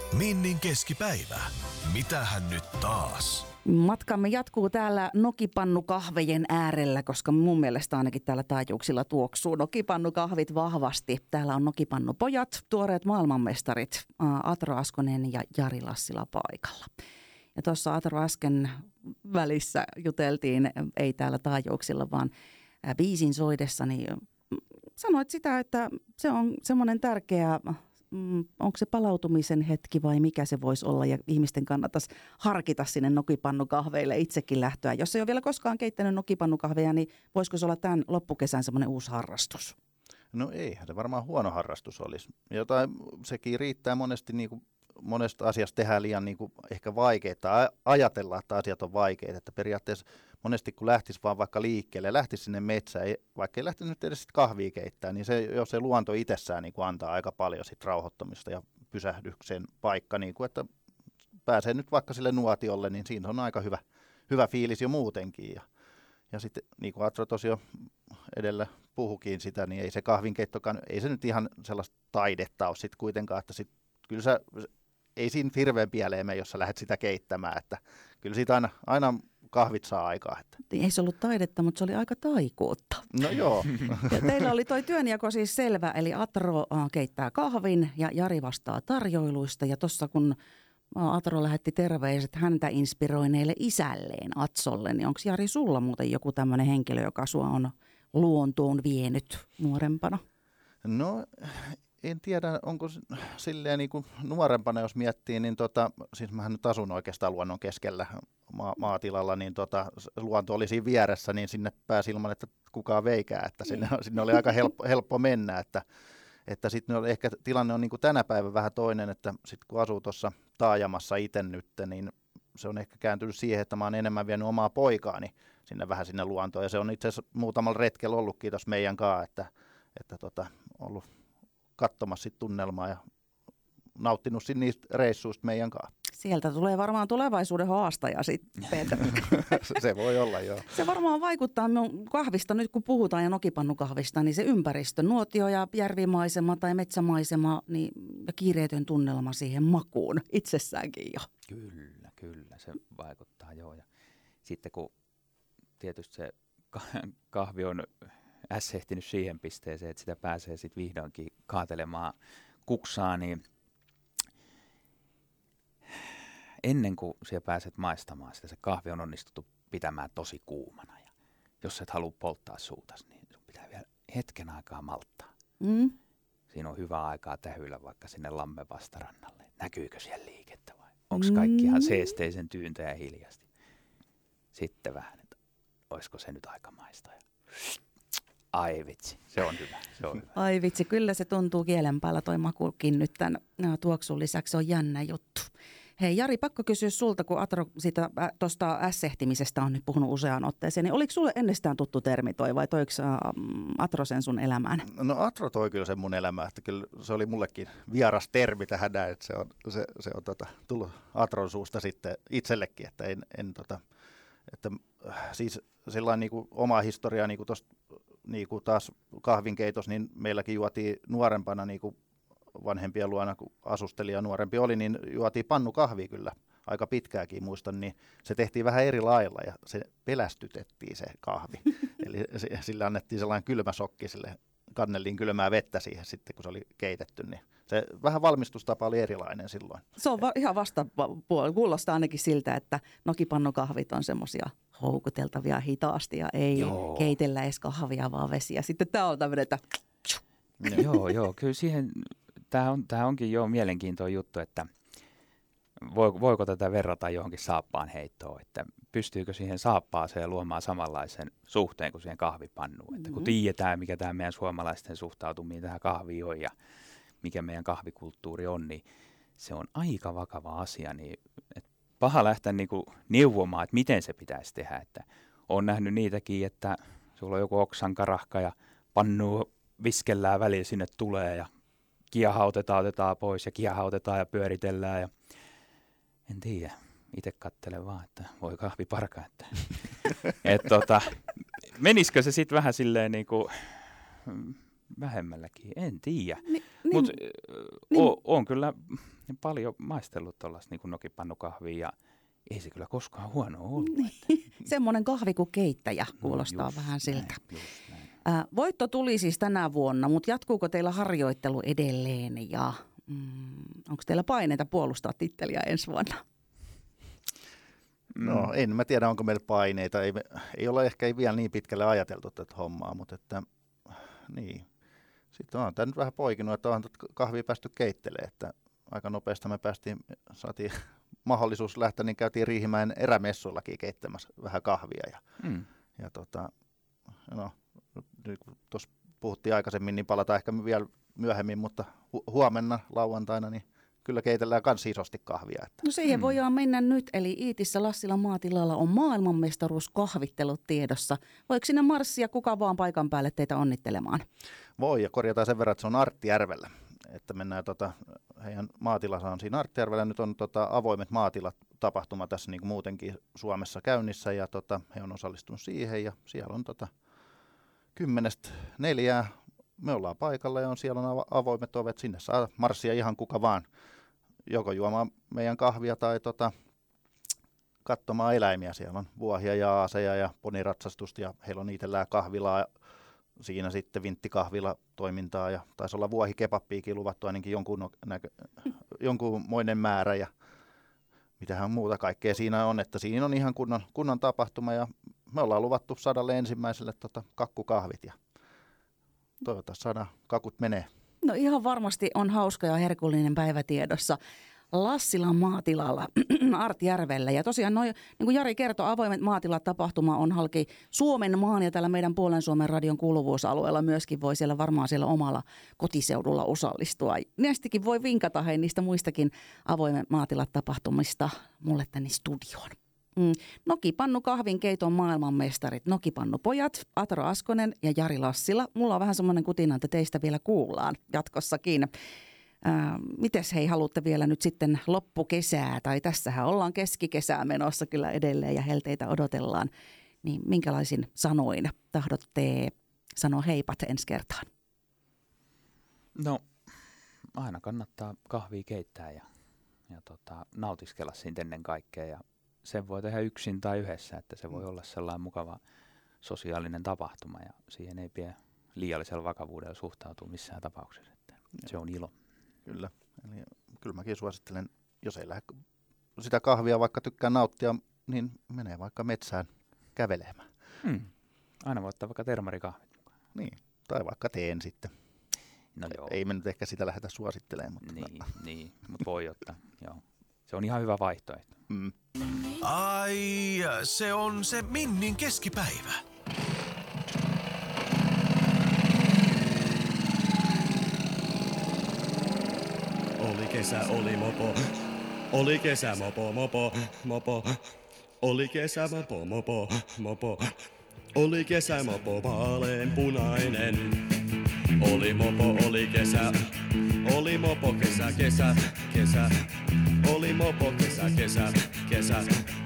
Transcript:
Minnin keskipäivä. Mitähän nyt taas? Matkamme jatkuu täällä nokipannukahvejen äärellä, koska mun mielestä ainakin täällä taajuuksilla tuoksuu nokipannukahvit vahvasti. Täällä on nokipannupojat, tuoreet maailmanmestarit Atro Askonen ja Jari Lassila paikalla. Ja tuossa Atro äsken välissä juteltiin, ei täällä taajuuksilla, vaan biisin soidessa, niin sanoit sitä, että se on semmoinen tärkeä, onko se palautumisen hetki vai mikä se voisi olla, ja ihmisten kannattaisi harkita sinne nokipannukahveille itsekin lähtöä. Jos ei ole vielä koskaan keittänyt nokipannukahveja, niin voisiko se olla tämän loppukesän semmoinen uusi harrastus? No eihän se varmaan huono harrastus olisi. Jotain sekin riittää monesti, niin kuin monesta asiasta tehdään liian niin kuin ehkä vaikeita. Ajatellaan, että asiat on vaikeita. Että periaatteessa monesti kun lähtisi vaan vaikka liikkeelle, lähtisi sinne metsään, vaikka ei lähtisi nyt edes kahvia keittää, niin jos se luonto itsessään niin kuin antaa aika paljon sit rauhoittamista ja pysähdyksen paikka, niin kuin, että pääsee nyt vaikka sille nuotiolle, niin siinä on aika hyvä fiilis jo muutenkin. Ja sitten niin kuin Atro tosiaan edellä puhukin sitä, niin ei se kahvinkeittokaan, ei se nyt ihan sellaista taidetta ole sitten kuitenkaan, että sit, kyllä sä, ei siinä hirveän pieleen mene, jos sä lähdet sitä keittämään, että kyllä siitä aina kahvit saa aikaa. Että. Ei se ollut taidetta, mutta se oli aika taikuutta. No joo. Ja teillä oli toi työnjako siis selvä, eli Atro keittää kahvin ja Jari vastaa tarjoiluista, ja tuossa kun Atro lähetti terveiset häntä inspiroineille isälleen Atsolle, niin onko Jari sulla muuten joku tämmöinen henkilö, joka sua on luontoon vienyt nuorempana? No en tiedä, onko silleen niin kuin nuorempana, jos miettii, niin siis mähän nyt asun oikeastaan luonnon keskellä maatilalla, niin luonto oli siinä vieressä, niin sinne pääsi ilman, että kukaan veikää, että sinne oli aika helppo mennä, että sitten ehkä tilanne on niin kuin tänä päivänä vähän toinen, että sitten kun asuu tuossa taajamassa itse nyt, niin se on ehkä kääntynyt siihen, että mä oon enemmän vienyt omaa poikaani sinne luontoon, ja se on itse asiassa muutamalla retkellä ollutkin tuossa meidän kanssa, että ollut katsomassa sit tunnelmaa ja nauttinut niistä reissuista meidän kanssa. Sieltä tulee varmaan tulevaisuuden haastaja sitten. Se voi olla, joo. Se varmaan vaikuttaa kahvista, nyt kun puhutaan ja nokipannukahvista, niin se ympäristö, nuotio ja järvimaisema tai metsämaisema niin, ja kiireetön tunnelma siihen makuun itsessäänkin jo. Kyllä, se vaikuttaa joo. Ja sitten kun tietysti se kahvi on ässehtinyt siihen pisteeseen, että sitä pääsee sitten vihdoinkin kaatelemaan kuksaa, niin ennen kuin siellä pääset maistamaan sitä, se kahvi on onnistuttu pitämään tosi kuumana. Ja jos et halua polttaa suutas, niin sun pitää vielä hetken aikaa malttaa. Siinä on hyvä aikaa tähyillä vaikka sinne lammen vastarannalle. Näkyykö siellä liikettä vai onko kaikki ihan seesteisen tyyntä ja hiljasti? Sitten vähän, että olisiko se nyt aika maistaa. Ai vitsi, se on hyvä. Ai vitsi, kyllä se tuntuu kielen päällä toi makukin nyt tämän tuoksun lisäksi, se on jännä juttu. Hei Jari, pakko kysyä sulta, kun Atro siitä tuosta ässehtimisestä on nyt puhunut useaan otteeseen, niin oliko sulle ennestään tuttu termi toi vai toiko Atro sen sun elämään? No Atro toi kyllä sen mun elämään, että kyllä se oli mullekin vieras termi tähän näin, että se on tullut Atron suusta sitten itsellekin, että että siis sellainen niin kuin oma historia niin kuin tuosta niin kuin taas kahvinkeitos, niin meilläkin juotiin nuorempana niin kuin vanhempien luona, kun asusteli ja nuorempi oli, niin juotiin pannukahvia kyllä aika pitkääkin muistan, niin se tehtiin vähän eri lailla ja se pelästytettiin se kahvi. Eli sillä annettiin sellainen kylmä sokki, sille kanneltiin kylmää vettä siihen sitten, kun se oli keitetty, niin se vähän valmistustapa oli erilainen silloin. Se on ihan vastapuoli. Kuulostaa ainakin siltä, että nokipannukahvit on semmoisia houkuteltavia hitaasti ja ei keitellä edes kahvia, vaan vesiä. Sitten tämä on tämmöinen, että Joo, kyllä siihen, tämä onkin jo mielenkiintoinen juttu, että voiko tätä verrata johonkin saappaan heittoon, että pystyykö siihen saappaaseen luomaan samanlaisen suhteen kuin siihen kahvipannuun, että kun tiedetään, mikä tämä meidän suomalaisten suhtautuminen tähän kahviin on ja mikä meidän kahvikulttuuri on, niin se on aika vakava asia, niin että paha lähteä niinku neuvomaan, että miten se pitäisi tehdä, että olen nähnyt niitäkin, että sulla on joku oksankarahka ja pannu viskellään väliin sinne tulee ja kiehautetaan, otetaan pois ja kiehautetaan ja pyöritellään ja en tiedä, itse katselen vaan, että voi kahvi parka, että menisikö se sitten vähän silleen niinku vähemmälläkin, en tiedä. Mutta niin. on kyllä paljon maistellut tuollaista niin nokipannukahvia ja ei se kyllä koskaan huono ollut. Niin. Semmoinen kahvi kuin keittäjä kuulostaa vähän siltä. Voitto tuli siis tänä vuonna, mutta jatkuuko teillä harjoittelu edelleen ja onko teillä paineita puolustaa titteliä ensi vuonna? No en mä tiedä, onko meillä paineita. Ei ole ehkä vielä niin pitkälle ajateltu tätä hommaa, mutta että niin. Sitten on tämä nyt vähän poikinut, että on kahvia päästy keittelemään, että aika nopeasti me saatiin mahdollisuus lähteä, niin käytiin Riihimäen erämessuillakin keittämässä vähän kahvia. Ja no, tuossa puhuttiin aikaisemmin, niin palataan ehkä vielä myöhemmin, mutta huomenna lauantaina, niin kyllä keitellään myös isosti kahvia. Että. No siihen voidaan mennä nyt, eli Iitissä Lassilan maatilalla on maailmanmestaruuskahvittelut tiedossa. Voiko sinne marssia kuka vaan paikan päälle teitä onnittelemaan? Voi, ja korjataan sen verran, että se on Arttijärvellä. Että mennään, heidän maatilansa on siinä Arttijärvellä. Nyt on avoimet maatilat tapahtuma tässä niin kuin muutenkin Suomessa käynnissä, ja he on osallistunut siihen, ja siellä on 10:4 me ollaan paikalla, ja siellä on avoimet ovet. Sinne saa marssia ihan kuka vaan, joko juomaan meidän kahvia tai katsomaan eläimiä. Siellä on vuohia ja aaseja ja poniratsastusta, ja heillä on itsellään kahvilaa, siinä sitten vinttikahvila toimintaa, ja taisi olla vuohikebappiikin luvattu ainakin jonkunmoinen määrä, ja mitähän muuta kaikkea siinä on, että siinä on ihan kunnon tapahtuma, ja me ollaan luvattu 100 ensimmäiselle kakkukahvit, ja toivottavasti saadaan kakut menee. No ihan varmasti on hauska ja herkullinen päivä tiedossa Lassilan maatilalla Arttijärvellä. Ja tosiaan niin kuin Jari kertoi, avoimet maatilat tapahtuma on halki Suomen maan ja täällä meidän Puolen Suomen radion kuuluvuusalueella myöskin voi siellä varmaan siellä omalla kotiseudulla osallistua. Näistäkin voi vinkata niistä muistakin avoimet maatilat tapahtumista mulle tänne studioon. Nokipannu kahvinkeiton maailmanmestarit, Nokipannupojat, Atro Askonen ja Jari Lassila. Mulla on vähän semmoinen kutina, että teistä vielä kuullaan jatkossakin. Mites haluatte vielä nyt sitten loppukesää, tai tässähän ollaan keskikesää menossa kyllä edelleen ja helteitä odotellaan, niin minkälaisin sanoin tahdotte sanoa heipat ensi kertaan? No aina kannattaa kahvia keittää ja nautiskella siitä ennen kaikkea, ja sen voi tehdä yksin tai yhdessä, että se voi olla sellainen mukava sosiaalinen tapahtuma, ja siihen ei pidä liiallisella vakavuudella suhtautua missään tapauksessa, että se on ilo. Kyllä. Eli kyllä mäkin suosittelen, jos ei lähde sitä kahvia vaikka tykkää nauttia, niin menee vaikka metsään kävelemään. Aina voi ottaa vaikka termarikahvit mukaan. Niin, tai vaikka teen sitten. No joo. Ei me nyt ehkä sitä lähdetä suosittelemaan. Mutta niin, mutta voi ottaa. Joo. Se on ihan hyvä vaihtoehto. Ai, se on se Minnin keskipäivä. Oli kesä, oli mopo. Oli kesä, mopo, mopo, mopo. Oli kesä, mopo, mopo, mopo. Oli kesä, mopo, vaaleanpunainen. Oli mopo, oli kesä. Oli mopo, kesä, kesä, kesä. Oli mopo, kesä, kesä, kesä.